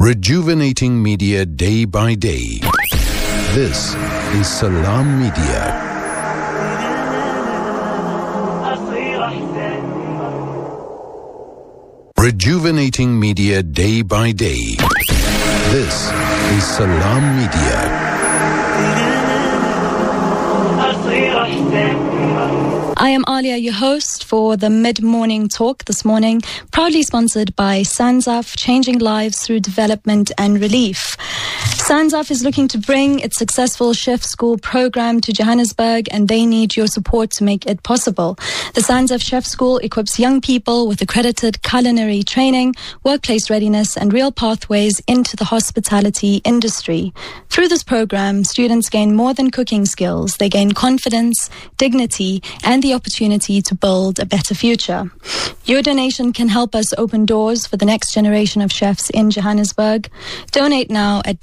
Rejuvenating media day by day. This is Salam Media. Rejuvenating media day by day. This is Salam Media. I am Alia, your host for the mid-morning talk this morning, proudly sponsored by SANZAF, changing lives through development and relief. SANZAF is looking to bring its successful chef school program to Johannesburg, and they need your support to make it possible. The SANZAF Chef School equips young people with accredited culinary training, workplace readiness, and real pathways into the hospitality industry. Through this program, students gain more than cooking skills. They gain confidence, dignity, and the opportunity to build a better future. Your donation can help us open doors for the next generation of chefs in Johannesburg. Donate now at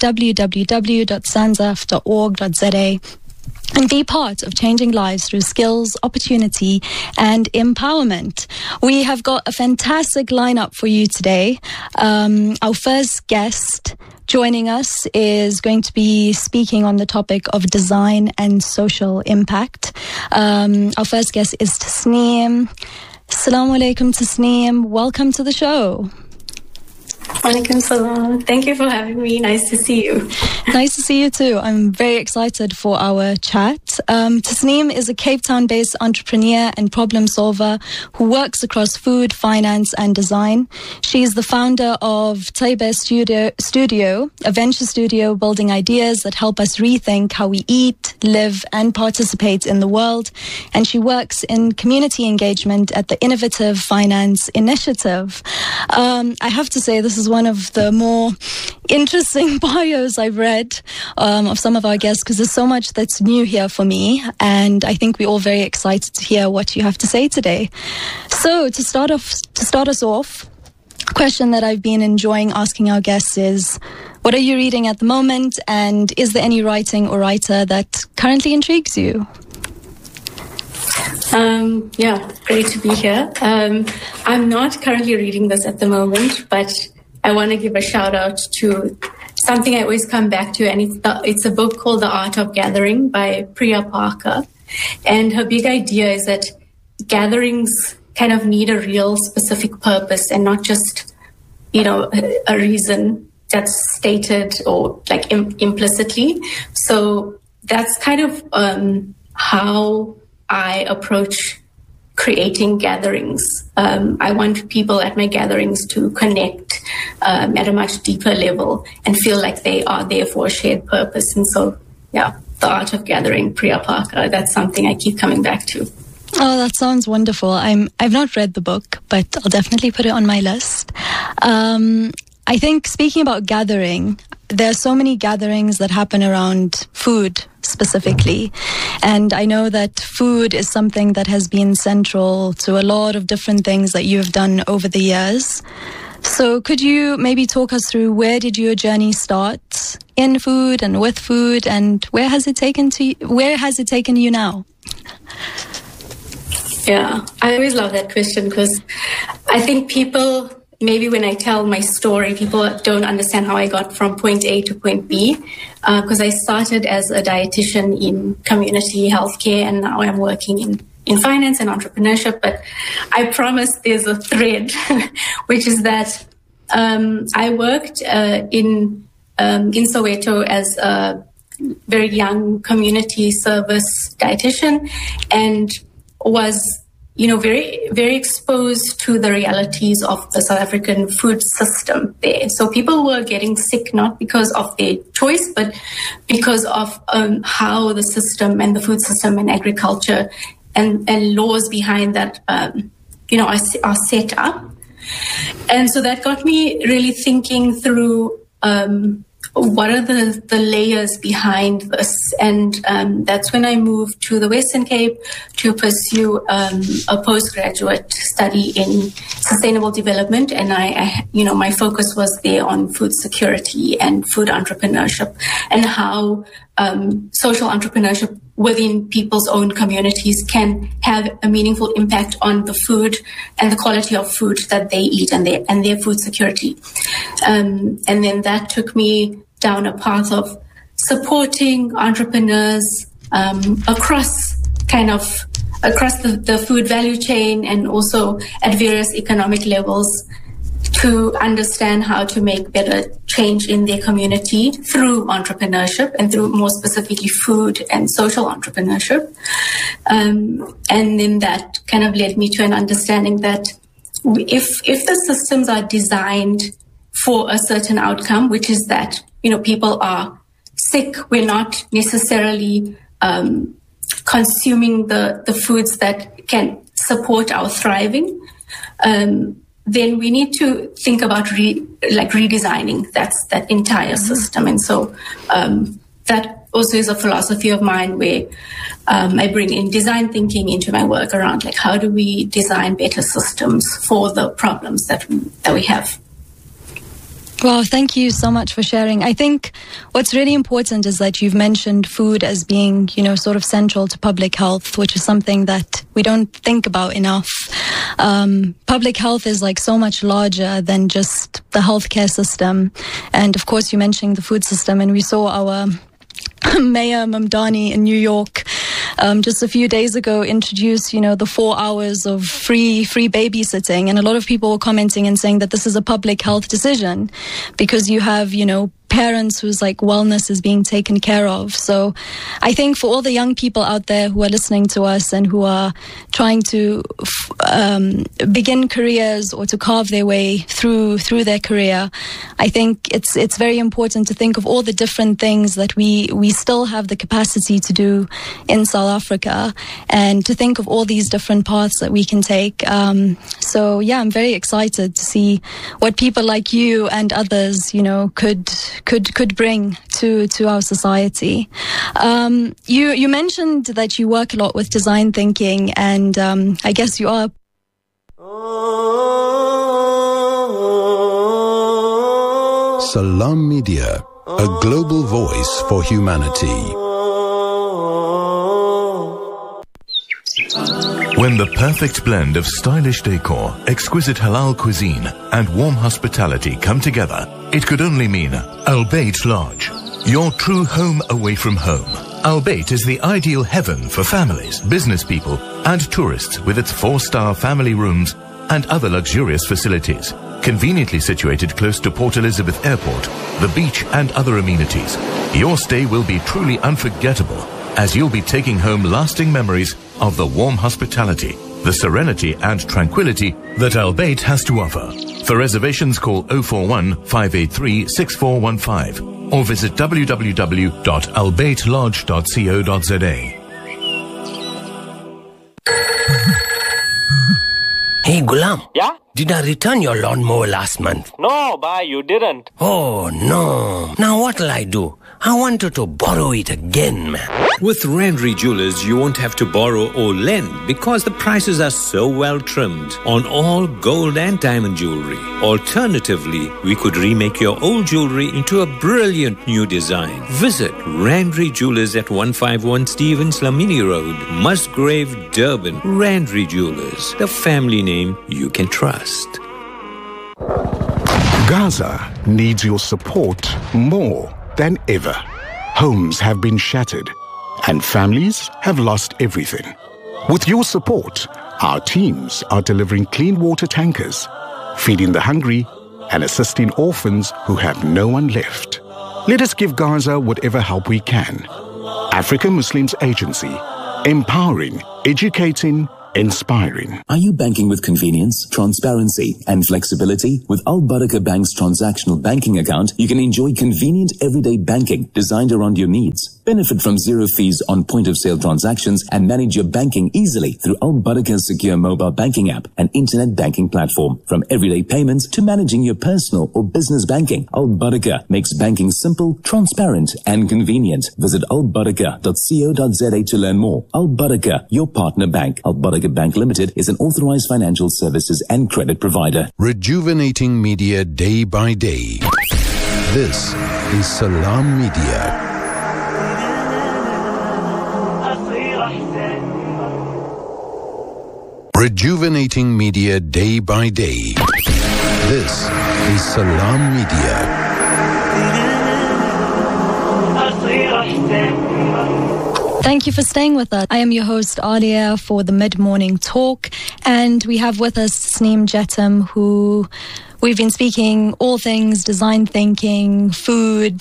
www.sanzaf.org.za and be part of changing lives through skills, opportunity, and empowerment. We have got a fantastic lineup for you today. Our first guest joining us is going to be speaking on the topic of design and social impact. Our first guest is Tasneem. Assalamu alaikum, Tasneem. Welcome to the show. Walaikum salam. Thank you for having me. Nice to see you. Nice to see you too. I'm very excited for our chat. Tasneem is a Cape Town-based entrepreneur and problem solver who works across food, finance, and design. She is the founder of Taiba Studio, a venture studio building ideas that help us rethink how we eat, live, and participate in the world. And she works in community engagement at the Innovative Finance Initiative. I have to say, this is one of the more interesting bios I've read of some of our guests, because there's so much that's new here for me, and I think we're all very excited to hear what you have to say today. So to start us off, a question that I've been enjoying asking our guests is, what are you reading at the moment, and is there any writing or writer that currently intrigues you? Yeah, great to be here. I'm not currently reading this at the moment, but I want to give a shout out to something I always come back to, and it's a book called The Art of Gathering by Priya Parker. And her big idea is that gatherings kind of need a real specific purpose and not just, a reason that's stated or like implicitly. So that's kind of how I approach creating gatherings. I want people at my gatherings to connect at a much deeper level and feel like they are there for a shared purpose. And so, yeah, The Art of Gathering, Priya Parker, that's something I keep coming back to. Oh, that sounds wonderful. I've not read the book, but I'll definitely put it on my list. I think, speaking about gathering, there are so many gatherings that happen around food specifically. And I know that food is something that has been central to a lot of different things that you have done over the years. So could you maybe talk us through, where did your journey start in food and with food, and where has it taken you now? Yeah, I always love that question, because I think people, maybe when I tell my story, people don't understand how I got from point A to point B, because I started as a dietitian in community healthcare, and now I'm working in finance and entrepreneurship. But I promise there's a thread, which is that I worked in Soweto as a very young community service dietitian, and was very, very exposed to the realities of the South African food system there. So people were getting sick not because of their choice, but because of how the system and the food system and agriculture and laws behind that, are set up. And so that got me really thinking through what are the layers behind this? And that's when I moved to the Western Cape to pursue a postgraduate study in sustainable development. And my focus was there on food security and food entrepreneurship, and how social entrepreneurship within people's own communities can have a meaningful impact on the food and the quality of food that they eat and their food security. And then that took me down a path of supporting entrepreneurs across the food value chain, and also at various economic levels, to understand how to make better change in their community through entrepreneurship, and through more specifically food and social entrepreneurship. And then that kind of led me to an understanding that if the systems are designed for a certain outcome, which is that, people are sick, we're not necessarily consuming the foods that can support our thriving, then we need to think about redesigning that entire system. And so that also is a philosophy of mine, where I bring in design thinking into my work around how do we design better systems for the problems that we have. Well, thank you so much for sharing. I think what's really important is that you've mentioned food as being, sort of central to public health, which is something that we don't think about enough. Public health is so much larger than just the healthcare system. And of course, you mentioned the food system, and we saw our Mayor Mamdani in New York just a few days ago introduce, the 4 hours of free babysitting. And a lot of people were commenting and saying that this is a public health decision because you have, parents whose wellness is being taken care of. So I think for all the young people out there who are listening to us and who are trying to begin careers or to carve their way through their career, I think it's very important to think of all the different things that we still have the capacity to do in South Africa, and to think of all these different paths that we can take. So yeah, I'm very excited to see what people like you and others, could bring to our society. You mentioned that you work a lot with design thinking, and I guess you are. Salam Media, a global voice for humanity. When the perfect blend of stylish decor, exquisite halal cuisine, and warm hospitality come together, it could only mean Al Bayt Lodge, your true home away from home. Al Bayt is the ideal heaven for families, business people, and tourists, with its 4-star family rooms and other luxurious facilities. Conveniently situated close to Port Elizabeth Airport, the beach, and other amenities, your stay will be truly unforgettable, as you'll be taking home lasting memories of the warm hospitality, the serenity and tranquility that Al Bayt has to offer. For reservations, call 041 583 6415 or visit www.albaytlodge.co.za. Hey, Gulam. Yeah? Did I return your lawnmower last month? No, bhai, you didn't. Oh, no. Now what'll I do? I wanted to borrow it again, man. With Randry Jewelers, you won't have to borrow or lend because the prices are so well trimmed on all gold and diamond jewelry. Alternatively, we could remake your old jewelry into a brilliant new design. Visit Randry Jewelers at 151 Stevens Lamini Road, Musgrave, Durban. Randry Jewelers, the family name you can trust. Gaza needs your support more than ever. Homes have been shattered and families have lost everything. With your support, our teams are delivering clean water tankers, feeding the hungry, and assisting orphans who have no one left. Let us give Gaza whatever help we can. African Muslims Agency, empowering, educating, inspiring. Are you banking with convenience, transparency, and flexibility? With Al Barakah Bank's transactional banking account, you can enjoy convenient everyday banking designed around your needs. Benefit from zero fees on point-of-sale transactions and manage your banking easily through Al Barakah's secure mobile banking app and internet banking platform. From everyday payments to managing your personal or business banking, Al Barakah makes banking simple, transparent, and convenient. Visit albarakah.co.za to learn more. Al Barakah, your partner bank. Al Barakah Bank Limited is an authorized financial services and credit provider. Rejuvenating media day by day. This is Salam Media. Rejuvenating media day by day. This is Salam Media. Thank you for staying with us. I am your host, Alia, for the Mid-Morning Talk. And we have with us Tasneem Jettam, who we've been speaking all things design thinking, food,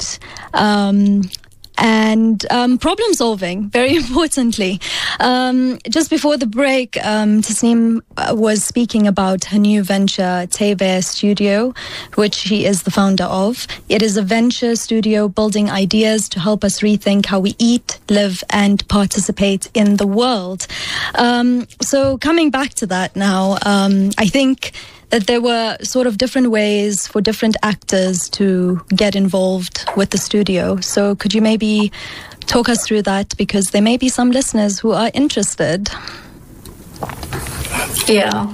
and problem solving, very importantly. Just before the break, Tasneem was speaking about her new venture, Taiba Studio, which she is the founder of. It is a venture studio building ideas to help us rethink how we eat, live, and participate in the world. So coming back to that now, I think that there were sort of different ways for different actors to get involved with the studio. So could you maybe talk us through that? Because there may be some listeners who are interested. Yeah.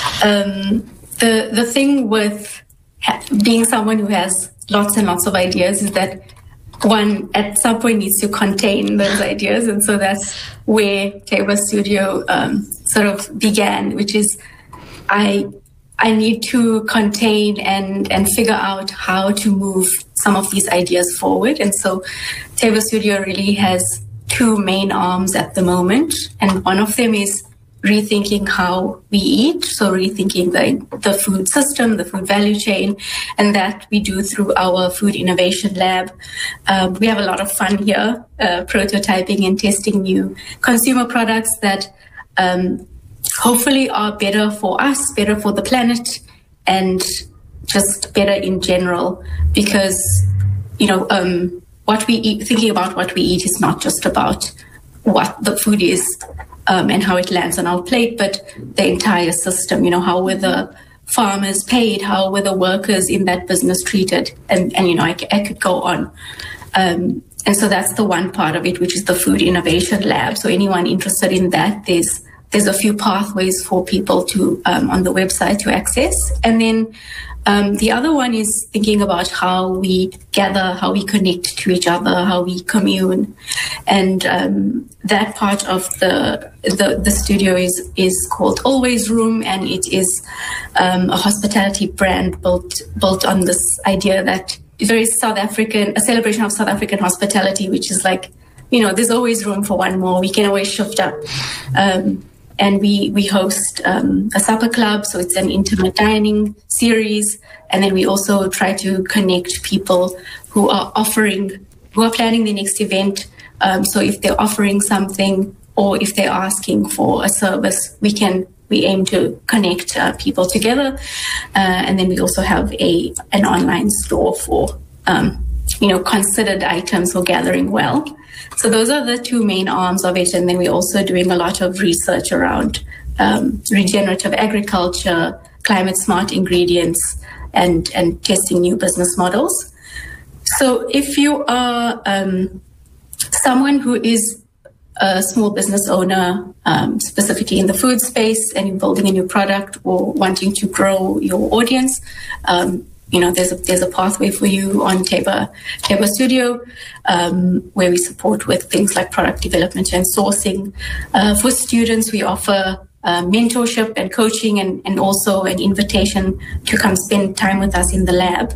The thing with being someone who has lots and lots of ideas is that one at some point needs to contain those ideas. And so that's where Taiba Studio sort of began, which is I need to contain and figure out how to move some of these ideas forward. And so Taiba Studio really has two main arms at the moment. And one of them is rethinking how we eat. So rethinking the food system, the food value chain, and that we do through our food innovation lab. We have a lot of fun here, prototyping and testing new consumer products that hopefully are better for us, better for the planet, and just better in general. Because, what we eat, thinking about what we eat is not just about what the food is and how it lands on our plate, but the entire system. How were the farmers paid? How were the workers in that business treated? And I could go on. And so that's the one part of it, which is the Food Innovation Lab. So anyone interested in that, there's a few pathways for people to on the website to access. And then the other one is thinking about how we gather, how we connect to each other, how we commune. And that part of the studio is called Always Room, and it is a hospitality brand built on this idea that is very South African, a celebration of South African hospitality, which is like, there's always room for one more. We can always shift up. And we host a supper club, so it's an intimate dining series. And then we also try to connect people who are planning the next event. So if they're offering something or if they're asking for a service, we aim to connect people together. And then we also have an online store for considered items for gathering well. So those are the two main arms of it. And then we're also doing a lot of research around regenerative agriculture, climate smart ingredients, and testing new business models. So if you are someone who is a small business owner, specifically in the food space, and you're building a new product or wanting to grow your audience, there's a pathway for you on Taiba Studio, where we support with things like product development and sourcing. For students, we offer mentorship and coaching, and also an invitation to come spend time with us in the lab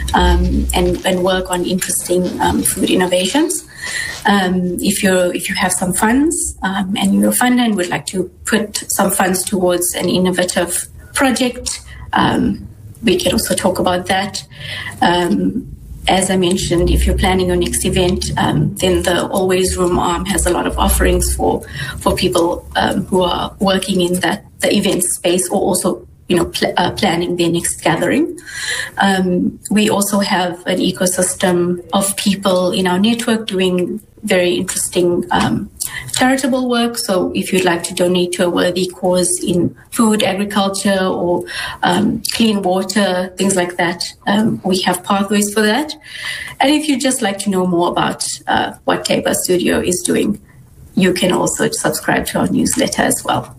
and work on interesting food innovations. If you have some funds and you're a funder and would like to put some funds towards an innovative project, we can also talk about that. As I mentioned, if you're planning your next event, then the Always Room arm has a lot of offerings for people who are working in the event space, or also planning their next gathering. We also have an ecosystem of people in our network doing very interesting charitable work. So if you'd like to donate to a worthy cause in food, agriculture, or clean water, things like that, we have pathways for that. And if you'd just like to know more about what Taiba Studio is doing, you can also subscribe to our newsletter as well.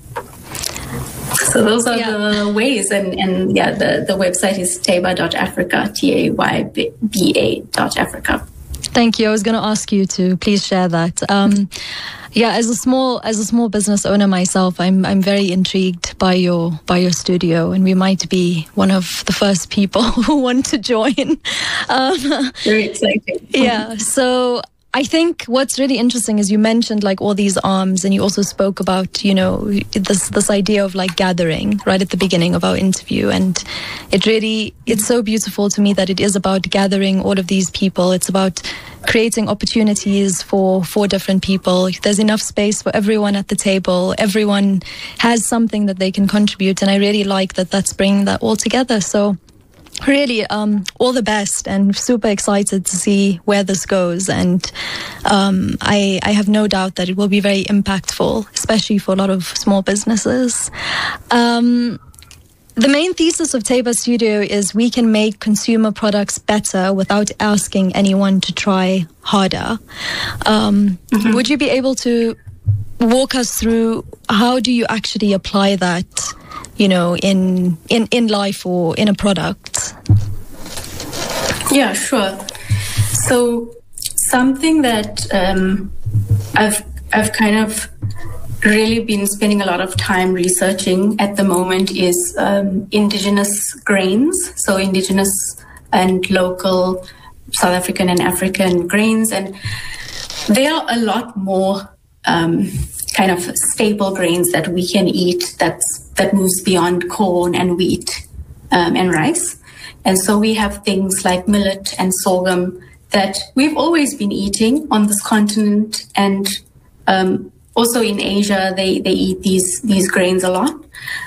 So those are the ways, and the website is taiba.africa, TAYBA.Africa. Thank you. I was going to ask you to please share that. Yeah, as a small business owner myself, I'm very intrigued by your studio, and we might be one of the first people who want to join. Very exciting. Yeah. So I think what's really interesting is you mentioned like all these arms, and you also spoke about, you know, this idea of like gathering right at the beginning of our interview. And it's so beautiful to me that it is about gathering all of these people. It's about creating opportunities for different people. There's enough space for everyone at the table. Everyone has something that they can contribute. And I really like that that's bringing that all together. So really, all the best, and super excited to see where this goes. And I have no doubt that it will be very impactful, especially for a lot of small businesses. The main thesis of Teba Studio is we can make consumer products better without asking anyone to try harder. Would you be able to walk us through how do you actually apply that, you know, in life or in a product? Yeah, sure. So something that I've kind of really been spending a lot of time researching at the moment is indigenous grains. So indigenous and local South African and African grains, and they are a lot more kind of staple grains that we can eat that moves beyond corn and wheat and rice. And so we have things like millet and sorghum that we've always been eating on this continent, and also in Asia, they eat these grains a lot.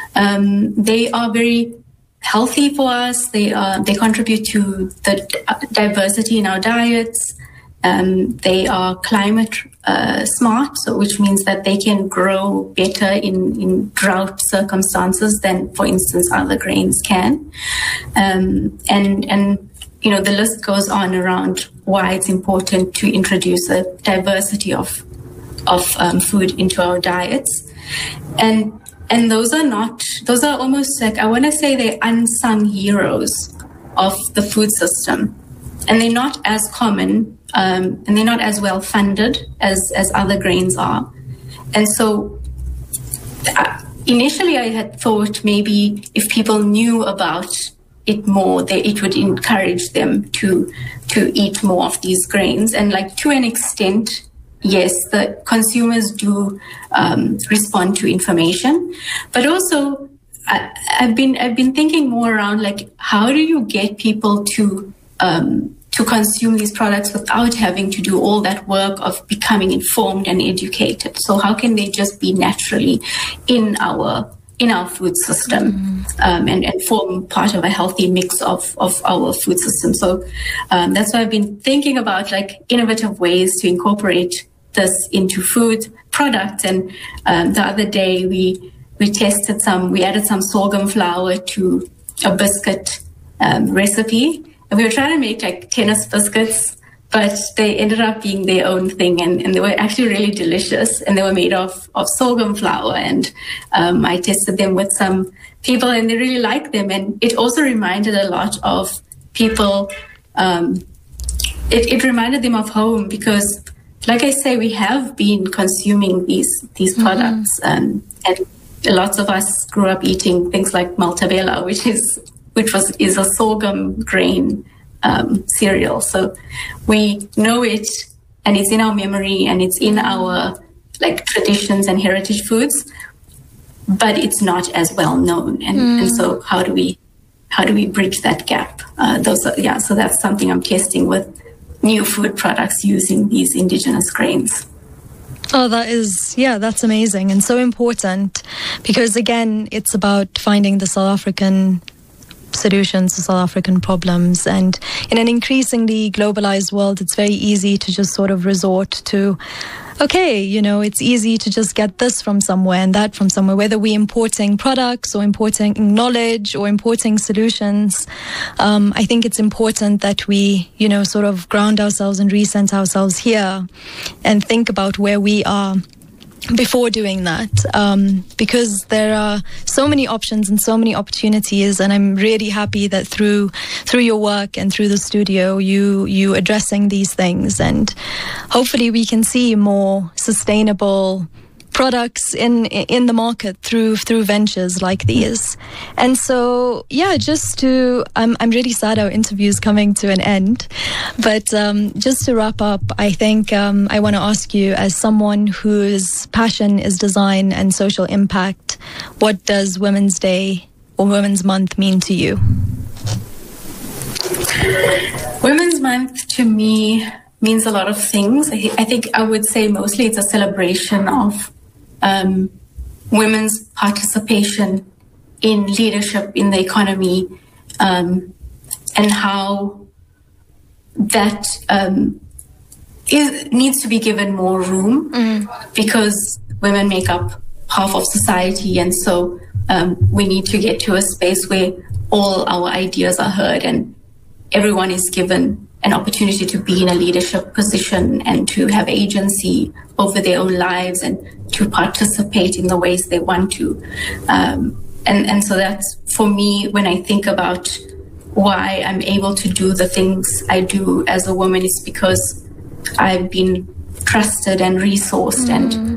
They are very healthy for us. They contribute to the diversity in our diets. They are climate smart, so which means that they can grow better in drought circumstances than, for instance, other grains can. And you know, the list goes on around why it's important to introduce a diversity of food into our diets. And those are almost like, I want to say they're unsung heroes of the food system. And they're not as common, and they're not as well funded as other grains are. And so initially I had thought maybe if people knew about it more, it would encourage them to eat more of these grains. And like, to an extent, yes, the consumers do respond to information, but also I've been thinking more around like, how do you get people to consume these products without having to do all that work of becoming informed and educated? So how can they just be naturally in our food system and form part of a healthy mix of our food system? So that's why I've been thinking about like innovative ways to incorporate this into food products. And the other day we added some sorghum flour to a biscuit recipe. And we were trying to make like tennis biscuits, but they ended up being their own thing, and they were actually really delicious, and they were made of sorghum flour. And I tested them with some people, and they really liked them. And it also reminded a lot of people, it reminded them of home, because like I say, we have been consuming these products, and lots of us grew up eating things like maltabella, which is a sorghum grain cereal. So we know it, and it's in our memory, and it's in our like traditions and heritage foods, but it's not as well known. And so how do we bridge that gap? So that's something I'm testing with new food products using these indigenous grains. Oh, that's amazing and so important, because again, it's about finding the South African solutions to South African problems. And in an increasingly globalized world, it's very easy to just sort of resort to, okay, you know, it's easy to just get this from somewhere and that from somewhere, whether we're importing products or importing knowledge or importing solutions. I think it's important that we, you know, sort of ground ourselves and recenter ourselves here and think about where we are before doing that, because there are so many options and so many opportunities, and I'm really happy that through your work and through the studio you addressing these things, and hopefully we can see more sustainable products in the market through ventures like these. And so I'm really sad our interview's coming to an end, but just to wrap up, I think I want to ask you, as someone whose passion is design and social impact, what does Women's Day or Women's Month mean to you? Women's Month to me means a lot of things. I think I would say mostly it's a celebration of women's participation in leadership in the economy, and how that needs to be given more room, because women make up half of society, and so we need to get to a space where all our ideas are heard and everyone is given an opportunity to be in a leadership position and to have agency over their own lives and to participate in the ways they want to. And so that's, for me, when I think about why I'm able to do the things I do as a woman, it's because I've been trusted and resourced and,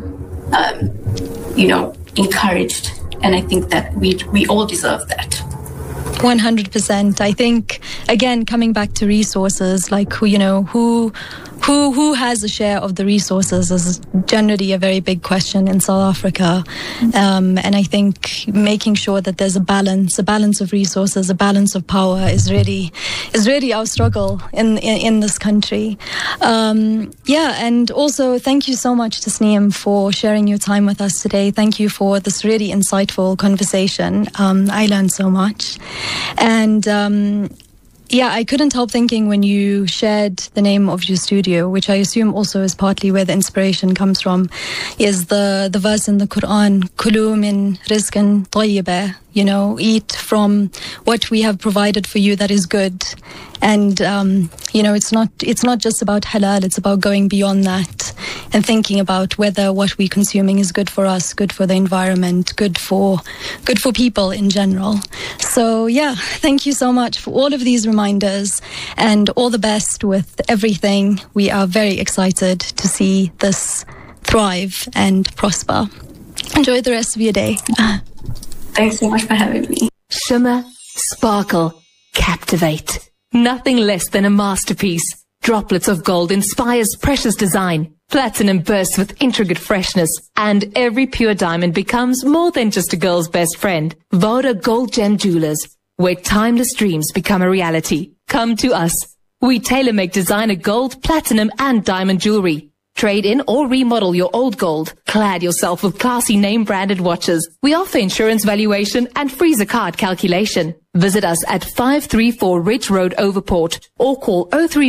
encouraged. And I think that we all deserve that. 100%. I think, again, coming back to resources, like who has a share of the resources is generally a very big question in South Africa. And I think making sure that there's a balance of resources, a balance of power is really our struggle in this country. And also thank you so much, Tasneem, for sharing your time with us today. Thank you for this really insightful conversation. I learned so much. And I couldn't help thinking when you shared the name of your studio, which I assume also is partly where the inspiration comes from, is the verse in the Quran, Kulu min rizqin tayyibah, eat from what we have provided for you that is good. And, it's not just about halal, it's about going beyond that and thinking about whether what we're consuming is good for us, good for the environment, good for people in general. So, thank you so much for all of these reminders and all the best with everything. We are very excited to see this thrive and prosper. Enjoy the rest of your day. Thanks so much for having me. Shimmer, sparkle, captivate. Nothing less than a masterpiece. Droplets of gold inspires precious design. Platinum bursts with intricate freshness. And every pure diamond becomes more than just a girl's best friend. Voda Gold Gem Jewelers, where timeless dreams become a reality. Come to us. We tailor-make designer gold, platinum and diamond jewelry. Trade in or remodel your old gold. Clad yourself with classy name-branded watches. We offer insurance valuation and free zakat calculation. Visit us at 534 Ridge Road, Overport, or call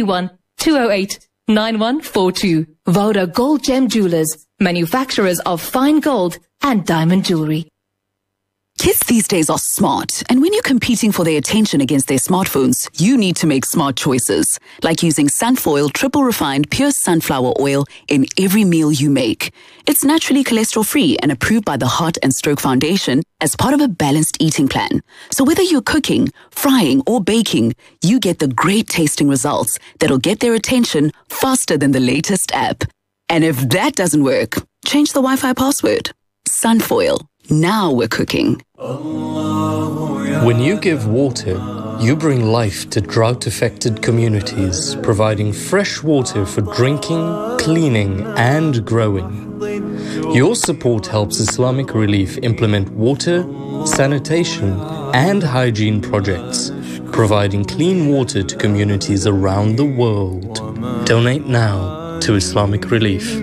031-208-9142. Voda Gold Gem Jewelers, manufacturers of fine gold and diamond jewelry. Kids these days are smart, and when you're competing for their attention against their smartphones, you need to make smart choices, like using Sunfoil triple refined pure sunflower oil in every meal you make. It's naturally cholesterol-free and approved by the Heart and Stroke Foundation as part of a balanced eating plan. So whether you're cooking, frying, or baking, you get the great tasting results that'll get their attention faster than the latest app. And if that doesn't work, change the Wi-Fi password. Sunfoil. Now we're cooking. When you give water, you bring life to drought-affected communities, providing fresh water for drinking, cleaning, and growing. Your support helps Islamic Relief implement water, sanitation, and hygiene projects, providing clean water to communities around the world. Donate now to Islamic Relief.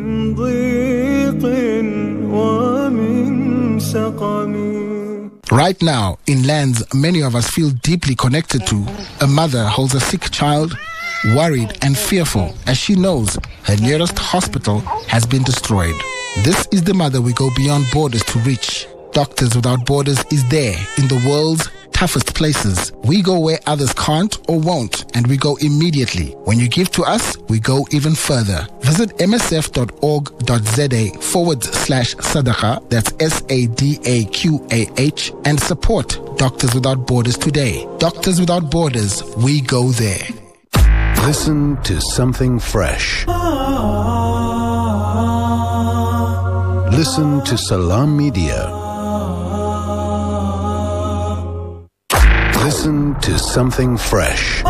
Right now, in lands many of us feel deeply connected to, a mother holds a sick child, worried and fearful as she knows her nearest hospital has been destroyed. This is the mother we go beyond borders to reach. Doctors Without Borders is there in the world's toughest places. We go where others can't or won't, and we go immediately. When you give to us, we go even further. Visit msf.org.za/sadaqa, that's SADAQAH, and support Doctors Without Borders today. Doctors Without Borders, we go there. Listen to something fresh. Listen to Salam Media. Listen to something fresh.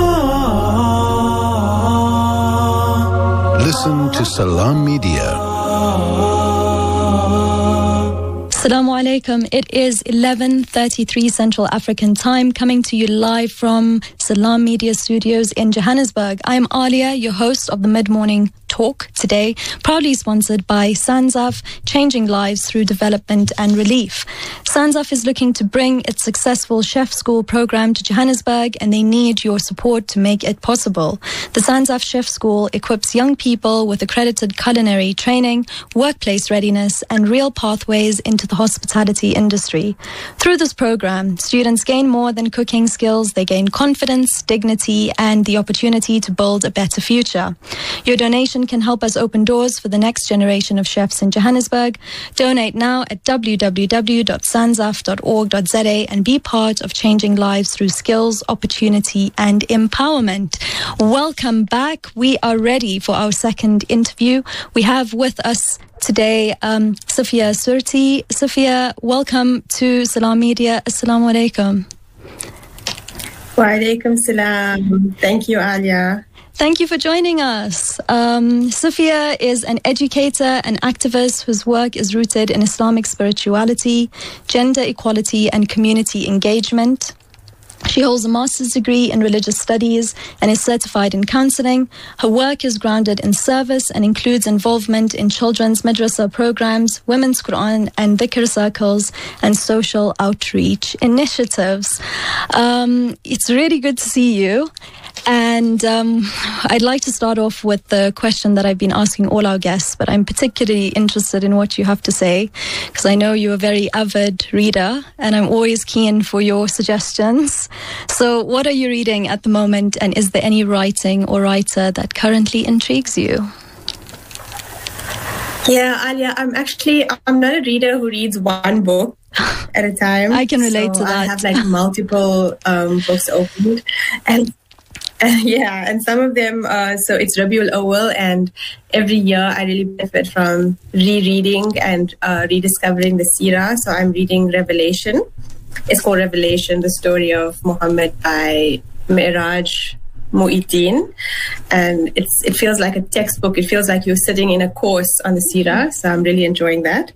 Listen to Salam Media. Assalamu alaikum. It is 11:33 Central African Time, coming to you live from Salam Media Studios in Johannesburg. I am Alia, your host of the Mid-Morning Talk today, proudly sponsored by SANZAF, changing lives through development and relief. SANZAF is looking to bring its successful chef school program to Johannesburg, and they need your support to make it possible. The SANZAF Chef School equips young people with accredited culinary training, workplace readiness, and real pathways into the hospitality industry. Through this program, students gain more than cooking skills. They gain confidence, dignity, and the opportunity to build a better future. Your donation can help us open doors for the next generation of chefs in Johannesburg. Donate now at www.sanzaf.org.za and be part of changing lives through skills, opportunity, and empowerment. Welcome back. We are ready for our second interview. We have with us today Safia Surti. Safia, welcome to Salam Media. Assalamu alaikum. Wa alaikum salam. Thank you, Alia. Thank you for joining us. Safia is an educator and activist whose work is rooted in Islamic spirituality, gender equality, and community engagement. She holds a master's degree in religious studies and is certified in counseling. Her work is grounded in service and includes involvement in children's madrasa programs, women's Quran and dhikr circles, and social outreach initiatives. It's really good to see you. And I'd like to start off with the question that I've been asking all our guests, but I'm particularly interested in what you have to say, because I know you're a very avid reader, and I'm always keen for your suggestions. So what are you reading at the moment, and is there any writing or writer that currently intrigues you? Yeah, Alia, I'm not a reader who reads one book at a time. I can relate to that. I have like multiple books opened, and and some of them, so it's Rabiul Awwal, and every year I really benefit from rereading and rediscovering the Seerah. So I'm reading Revelation. It's called Revelation, the story of Muhammad by Miraj Mu'eddin. And it feels like a textbook. It feels like you're sitting in a course on the Seerah. So I'm really enjoying that.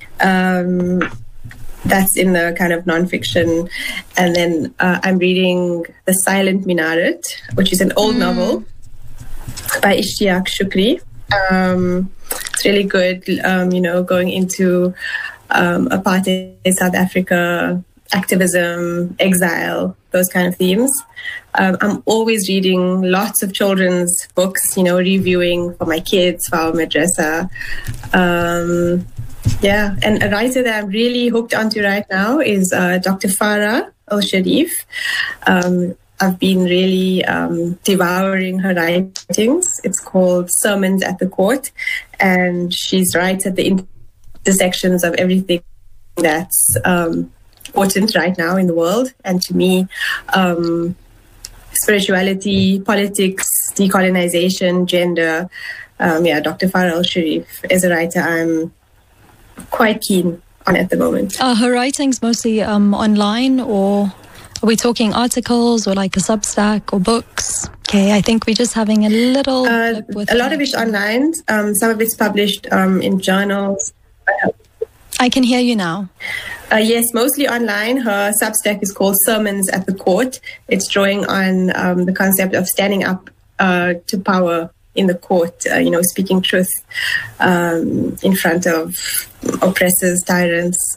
That's in the kind of nonfiction. And then I'm reading The Silent Minaret, which is an old novel by Ishtiaq Shukri. It's really good, going into apartheid, South Africa, activism, exile, those kind of themes. I'm always reading lots of children's books, reviewing for my kids, for our madrasa. And a writer that I'm really hooked onto right now is Dr. Farah Al-Sharif. I've been really devouring her writings. It's called Sermons at the Court, and she's right at the intersections of everything that's important right now in the world. And to me, spirituality, politics, decolonization, gender. Dr. Farah Al-Sharif is a writer I'm quite keen on at the moment. Her writing's mostly online, or are we talking articles or like a Substack or books? Okay, I think we're just having a little flip with a lot of it's online. Some of it's published in journals. I can hear you now. Yes, mostly online. Her Substack is called Sermons at the Court. It's drawing on the concept of standing up to power in the court, speaking truth in front of oppressors, tyrants.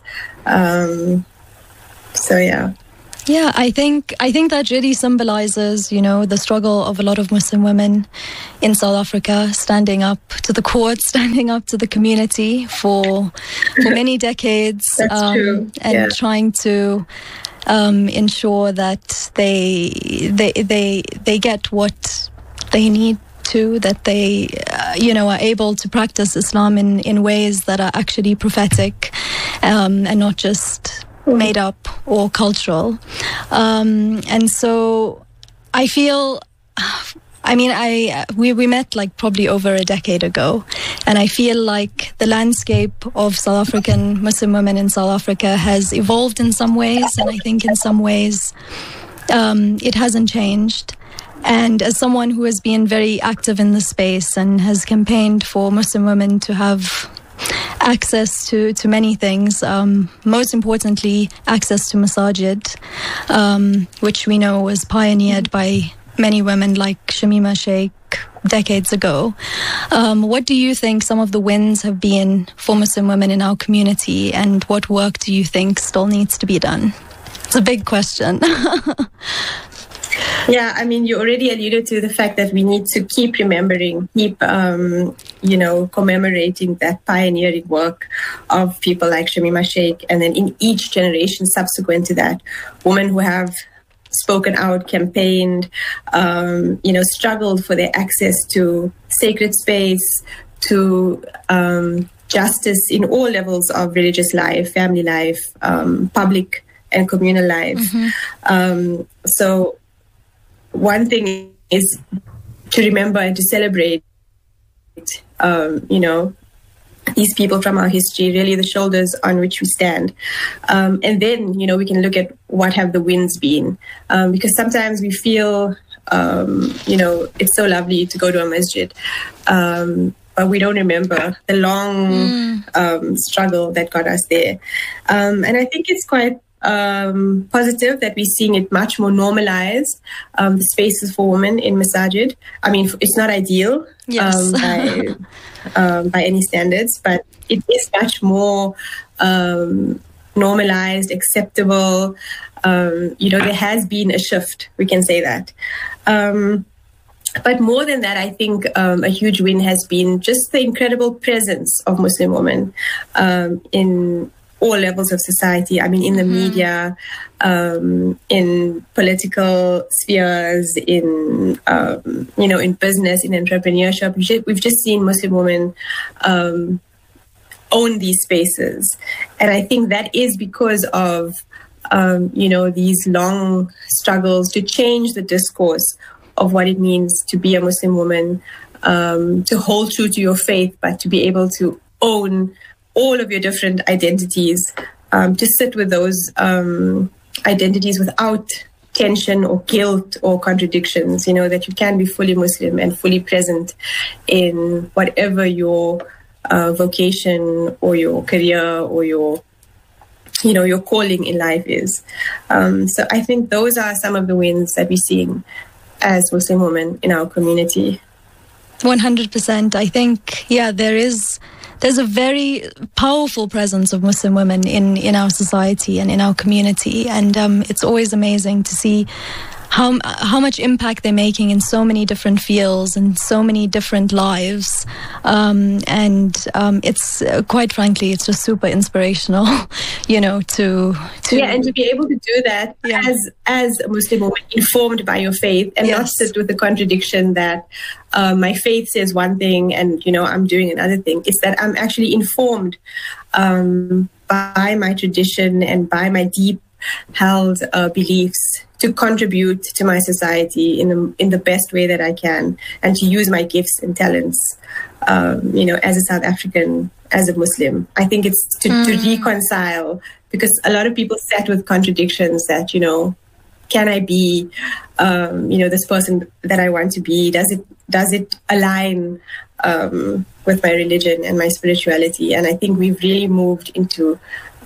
Yeah, I think that really symbolizes, the struggle of a lot of Muslim women in South Africa, standing up to the court, standing up to the community for many decades, That's true. and trying to ensure that they get what they need to, that they are able to practice Islam in ways that are actually prophetic and not just made up or cultural. And so I feel, we met like probably over a decade ago, and I feel like the landscape of South African Muslim women in South Africa has evolved in some ways, and I think in some ways it hasn't changed. And as someone who has been very active in the space and has campaigned for Muslim women to have access to many things, most importantly access to masajid, which we know was pioneered by many women like Shamima Sheikh decades ago. What do you think some of the wins have been for Muslim women in our community, and what work do you think still needs to be done? It's a big question. Yeah, I mean, you already alluded to the fact that we need to keep remembering, commemorating that pioneering work of people like Shamima Sheikh, and then in each generation subsequent to that, women who have spoken out, campaigned, struggled for their access to sacred space, to justice in all levels of religious life, family life, public and communal life. So one thing is to remember and to celebrate, these people from our history, really the shoulders on which we stand. And then, we can look at what have the wins been. Because sometimes we feel, it's so lovely to go to a masjid, but we don't remember the long struggle that got us there. And I think it's quite positive that we're seeing it much more normalized, the spaces for women in masajid. I mean, it's not ideal by any standards, but it is much more normalized, acceptable. There has been a shift, we can say that. But more than that, I think a huge win has been just the incredible presence of Muslim women in all levels of society. I mean, in the media, in political spheres, in business, in entrepreneurship. We've just seen Muslim women own these spaces. And I think that is because of, these long struggles to change the discourse of what it means to be a Muslim woman, to hold true to your faith, but to be able to own all of your different identities, to sit with those identities without tension or guilt or contradictions, that you can be fully Muslim and fully present in whatever your vocation or your career or your calling in life is. So I think those are some of the wins that we're seeing as Muslim women in our community. 100%. I think, there's a very powerful presence of Muslim women in our society and in our community, and it's always amazing to see how much impact they're making in so many different fields and so many different lives, and it's quite frankly, it's just super inspirational, to and to be able to do that as a Muslim woman, informed by your faith, and not sit with the contradiction that my faith says one thing and I'm doing another thing. It's that I'm actually informed by my tradition and by my deep held beliefs to contribute to my society in the best way that I can, and to use my gifts and talents, as a South African, as a Muslim. I think it's to reconcile, because a lot of people sat with contradictions that, can I be, this person that I want to be? Does it align with my religion and my spirituality? And I think we've really moved into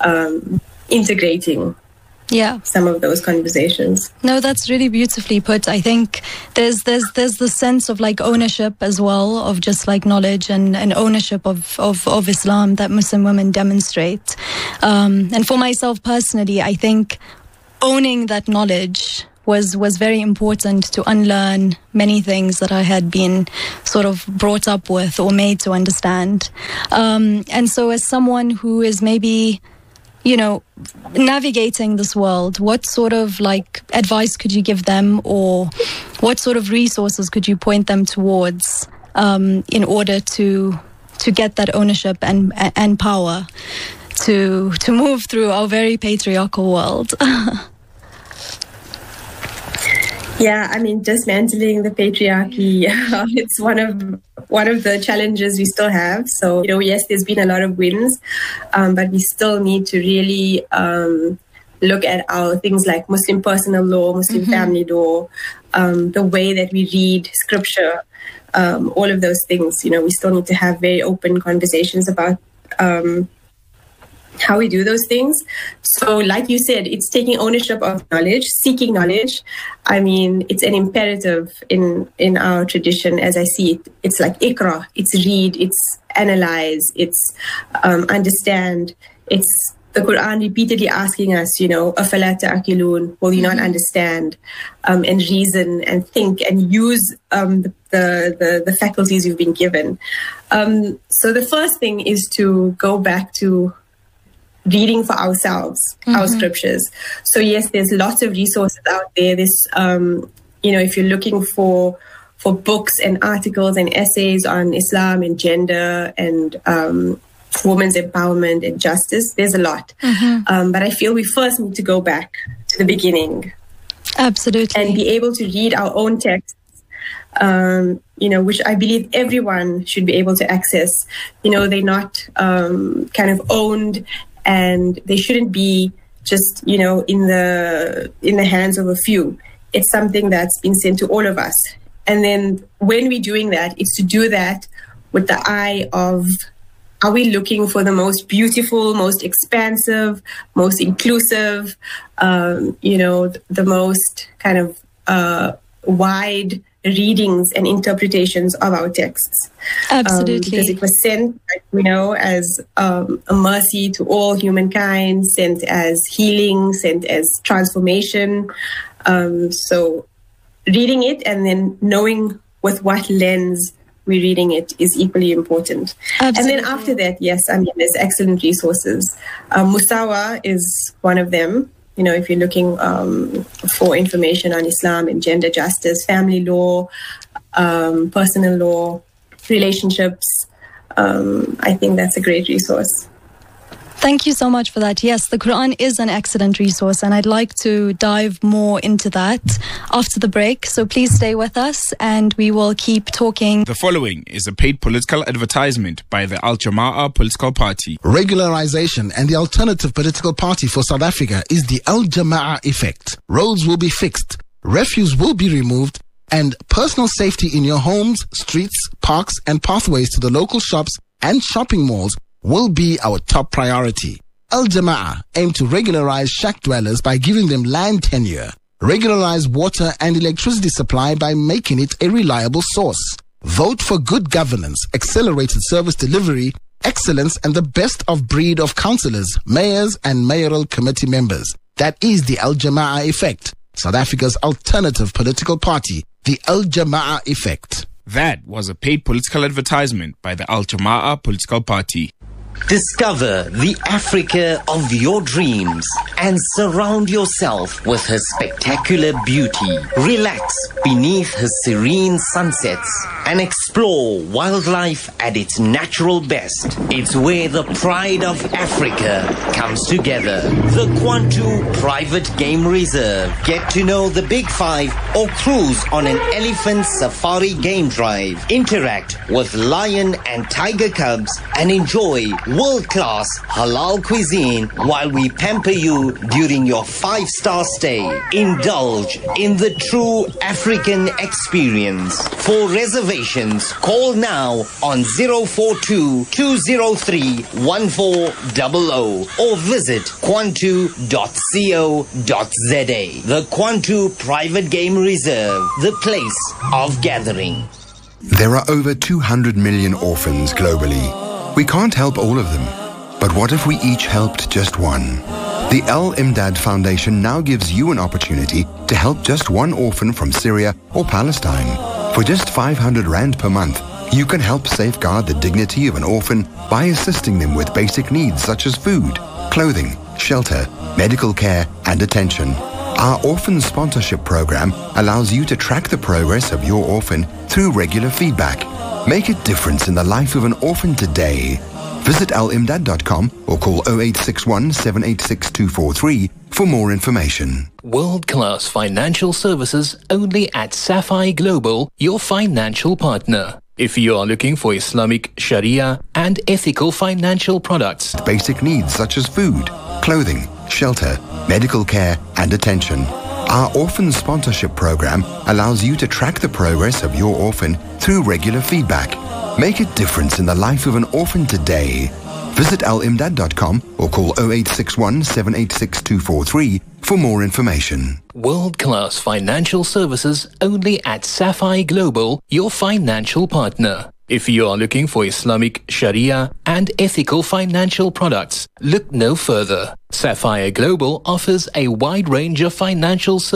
integrating some of those conversations. No, that's really beautifully put. I think there's the sense of like ownership as well, of just like knowledge and ownership of Islam that Muslim women demonstrate. And for myself personally, I think owning that knowledge was very important to unlearn many things that I had been sort of brought up with or made to understand. And so as someone who is maybe navigating this world, what sort of advice could you give them, or what sort of resources could you point them towards in order to get that ownership and power to move through our very patriarchal world? Yeah, I mean, dismantling the patriarchy, it's one of the challenges we still have. So, yes, there's been a lot of wins, but we still need to really look at our things like Muslim personal law, Muslim family law, the way that we read scripture, all of those things. We still need to have very open conversations about how we do those things. So like you said, it's taking ownership of knowledge, seeking knowledge. I mean, it's an imperative in our tradition as I see it. It's like ikra, it's read, it's analyze, it's understand. It's the Quran repeatedly asking us, afala ta'qilun, will you not understand and reason and think and use the faculties you've been given. So the first thing is to go back to reading for ourselves, our scriptures. So yes, there's lots of resources out there. There's, if you're looking for books and articles and essays on Islam and gender and women's empowerment and justice, there's a lot. But I feel we first need to go back to the beginning. Absolutely. And be able to read our own texts, which I believe everyone should be able to access. They're not kind of owned, and they shouldn't be just, in the hands of a few. It's something that's been sent to all of us. And then when we're doing that, it's to do that with the eye of, are we looking for the most beautiful, most expansive, most inclusive, the most kind of wide readings and interpretations of our texts. Absolutely. Because it was sent, as a mercy to all humankind, sent as healing, sent as transformation. So reading it and then knowing with what lens we're reading it is equally important. Absolutely. And then after that, yes, there's excellent resources. Musawa is one of them. If you're looking for information on Islam and gender justice, family law, personal law, relationships, I think that's a great resource. Thank you so much for that. Yes, the Quran is an excellent resource, and I'd like to dive more into that after the break. So please stay with us, and we will keep talking. The following is a paid political advertisement by the Al Jama'ah political party. Regularization and the alternative political party for South Africa is the Al Jama'ah effect. Roads will be fixed, refuse will be removed, and personal safety in your homes, streets, parks, and pathways to the local shops and shopping malls will be our top priority. Al Jama'ah aim to regularize shack dwellers by giving them land tenure, regularize water and electricity supply by making it a reliable source. Vote for good governance, accelerated service delivery, excellence, and the best of breed of councillors, mayors, and mayoral committee members. That is the Al Jama'ah effect, South Africa's alternative political party, the Al Jama'ah effect. That was a paid political advertisement by the Al Jama'ah political party. Discover the Africa of your dreams and surround yourself with her spectacular beauty. Relax beneath her serene sunsets and explore wildlife at its natural best. It's where the pride of Africa comes together. The Kwantu Private Game Reserve. Get to know the Big Five or cruise on an elephant safari game drive. Interact with lion and tiger cubs and enjoy world-class halal cuisine while we pamper you during your 5-star stay. Indulge in the true African experience. For reservations, call now on 042-203-1400 or visit kwantu.co.za. The Kwantu Private Game Reserve, the place of gathering. There are over 200 million orphans globally. We can't help all of them, but what if we each helped just one? The Al Imdad Foundation now gives you an opportunity to help just one orphan from Syria or Palestine. For just 500 Rand per month, you can help safeguard the dignity of an orphan by assisting them with basic needs such as food, clothing, shelter, medical care, and attention. Our orphan sponsorship program allows you to track the progress of your orphan through regular feedback. Make a difference in the life of an orphan today. Visit alimdad.com or call 0861 786 243 for more information. World-class financial services only at Sapphire Global, your financial partner. If you are looking for Islamic, Sharia and ethical financial products. Basic needs such as food, clothing, shelter, medical care, and attention. Our orphan sponsorship program allows you to track the progress of your orphan through regular feedback. Make a difference in the life of an orphan today. Visit alimdad.com or call 0861 786 243 for more information. World-class financial services only at Sapphire Global, your financial partner. If you are looking for Islamic, Sharia and ethical financial products, look no further. Sapphire Global offers a wide range of financial services